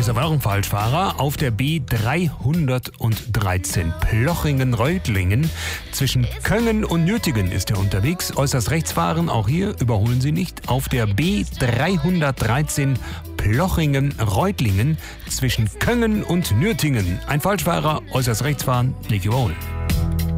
ist aber auch ein Falschfahrer. Auf der B313 Plochingen-Reutlingen. Zwischen Köngen und Nürtingen ist er unterwegs. Äußerst rechts fahren, auch hier überholen Sie nicht. Auf der B313 Plochingen-Reutlingen. Zwischen Köngen und Nürtingen. Ein Falschfahrer, äußerst rechts fahren, nicht überholen.